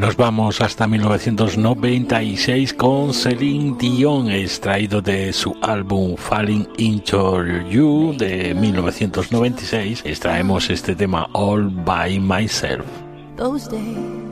Nos vamos hasta 1996 con Celine Dion, extraído de su álbum Falling Into You de 1996. Extraemos este tema All By Myself. Those days